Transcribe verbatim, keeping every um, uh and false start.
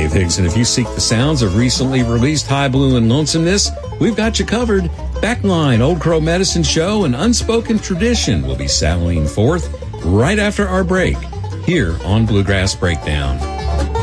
Dave Higgs, and if you seek the sounds of recently released High Blue and Lonesomeness, we've got you covered. Backline, Old Crow Medicine Show, and Unspoken Tradition will be sallying forth right after our break here on Bluegrass Breakdown.